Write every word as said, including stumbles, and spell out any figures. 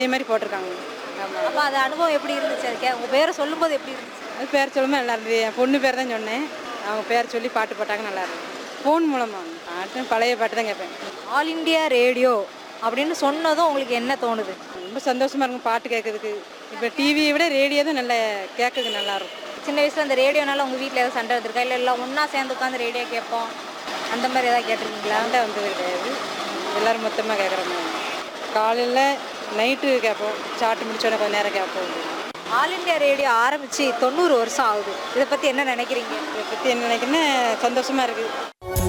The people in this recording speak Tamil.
இதே மாதிரி போட்டிருக்காங்க. ஆமாம். அப்போ அது அனுபவம் எப்படி இருந்துச்சு? அதுக்கு உங்கள் பேரை சொல்லும்போது எப்படி இருந்துச்சு? அது பேர் சொல்லும்போது நல்லா இருந்தது. என் பொண்ணு பேர் தான் சொன்னேன். அவங்க பேர் சொல்லி பாட்டு போட்டாங்க, நல்லா இருந்தது. ஃபோன் மூலமாக பாட்டு பழைய பாட்டு தான் கேட்பேன். ஆல் இண்டியா ரேடியோ அப்படின்னு சொன்னதும் உங்களுக்கு என்ன தோணுது? ரொம்ப சந்தோஷமாக இருக்கும் பாட்டு கேட்கறதுக்கு. இப்போ டிவியை விட ரேடியோ தான் நல்லா கேட்கறதுக்கு நல்லாயிருக்கும். சின்ன வயசில் அந்த ரேடியோனால உங்கள் வீட்டில் ஏதாவது சண்டை வந்திருக்கா? இல்லை எல்லாம் ஒன்றா சேர்ந்து உட்காந்து ரேடியோ கேட்போம் அந்த மாதிரி ஏதாவது கேட்டிருக்கீங்களா? சண்டை வந்தது கிடையாது. எல்லோரும் மொத்தமாக கேட்குற மாதிரி. காலையில் நைட்டு கேட்போம், சாப்பிட்டு முடிச்சோடனே கொஞ்சம் நேரம் கேட்போம். ஆல் இண்டியா ரேடியோ ஆரம்பித்து தொண்ணூறு வருஷம் ஆகுது. இதை பற்றி என்ன நினைக்கிறீங்க? இதை பற்றி என்ன நினைக்கிறேன்னா சந்தோஷமாக இருக்குது.